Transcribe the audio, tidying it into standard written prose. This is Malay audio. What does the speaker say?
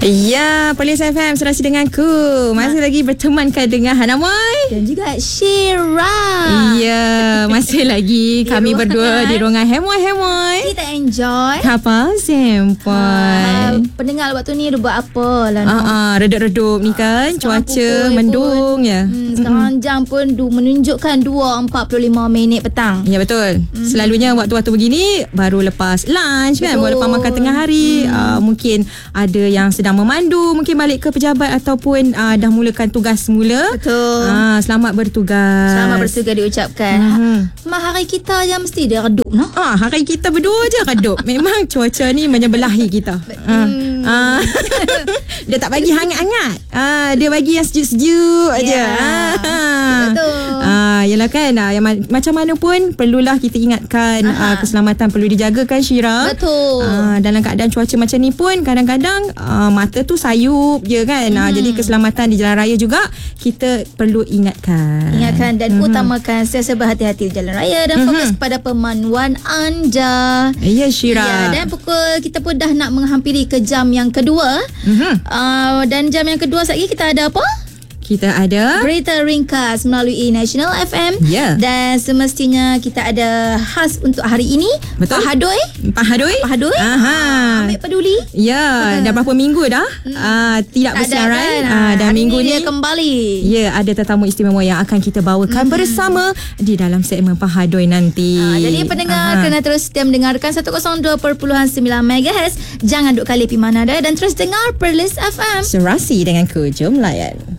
Ya, Polis FM serasi denganku. Masih lagi bertemankan dengan Hana Moy dan juga Syira. Ya, masih lagi kami berdua di ruangan Hemoy. Kita enjoy Kapal Sempoi. Pendengar waktu ni dia buat apa lah? Redup-redup ni kan. Cuaca mendung ya. Sekarang jam pun menunjukkan 2.45 minit petang. Ya, betul. Selalunya waktu-waktu begini baru lepas lunch kan, baru lepas makan tengah hari. Mungkin ada yang sedang memandu, mungkin balik ke pejabat ataupun dah mulakan tugas semula. Betul. Selamat bertugas. Selamat bertugas diucapkan. Hari kita yang mesti dia redup noh. Hari kita berdua je redup. Memang cuaca ni menyebelahi kita. Dia tak bagi hangat-hangat. Dia bagi yang sejuk-sejuk aja. Betul. Yalah kan, macam mana pun perlulah kita ingatkan keselamatan perlu dijaga kan, Syira. Betul. Dalam keadaan cuaca macam ni pun kadang-kadang mata tu sayup je kan. Jadi keselamatan di jalan raya juga kita perlu ingatkan dan utamakan sentiasa berhati-hati di jalan raya dan fokus pada pemanduan anda. Ya, Syira. Dan kita pun dah nak menghampiri ke jam yang kedua. Dan jam yang kedua lagi kita ada apa? Kita ada berita ringkas melalui National FM. Dan semestinya kita ada khas untuk hari ini. Betul. Pak Hadoi. Ambil peduli. Ya, dah berapa minggu dah tidak bersiaran. Dan minggu ni dia kembali. Ya, ada tetamu istimewa yang akan kita bawakan bersama di dalam segmen Pak Hadoi nanti. Jadi pendengar kena terus setia mendengarkan 102.9 MHz. Jangan duk kali pergi mana dah, dan terus dengar Perlis FM. Serasi denganku, jom layan.